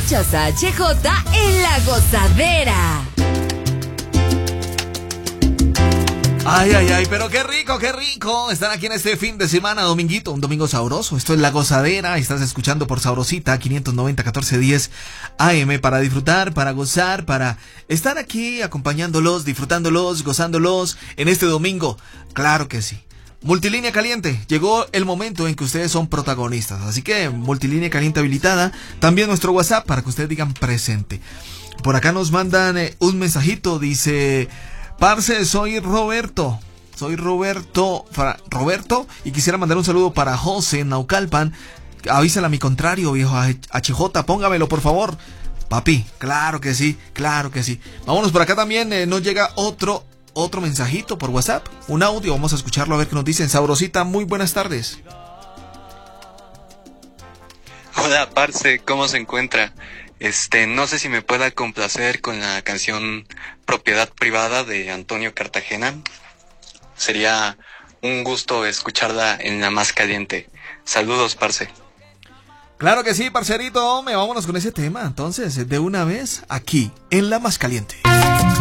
Escuchas a HJ en La Gozadera. Ay, ay, ay, pero qué rico estar aquí en este fin de semana, dominguito, un domingo sabroso. Esto es La Gozadera, estás escuchando por Sabrosita 590 1410 AM para disfrutar, para gozar, para estar aquí acompañándolos, disfrutándolos, gozándolos en este domingo. Claro que sí. Multilínea Caliente, llegó el momento en que ustedes son protagonistas, así que Multilínea Caliente habilitada, también nuestro WhatsApp para que ustedes digan presente. Por acá nos mandan un mensajito, dice: parce, soy Roberto, y quisiera mandar un saludo para José en Naucalpan. Avísale a mi contrario, viejo HJ, póngamelo por favor. Papi, claro que sí. Vámonos por acá también, nos llega otro mensajito por WhatsApp, un audio, vamos a escucharlo a ver qué nos dicen. Sabrosita, muy buenas tardes. Hola, parce, ¿cómo se encuentra? No sé si me pueda complacer con la canción Propiedad Privada de Antonio Cartagena. Sería un gusto escucharla en La Más Caliente. Saludos, parce. Claro que sí, parcerito, vámonos con ese tema, entonces, de una vez, aquí, en La Más Caliente.